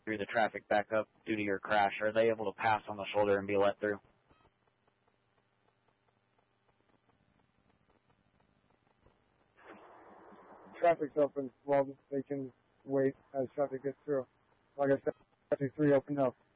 through the traffic backup due to your crash, are they able to pass on the shoulder and be let through? Traffic's open. Well, they can wait as traffic gets through. Like I said, 3 opened up.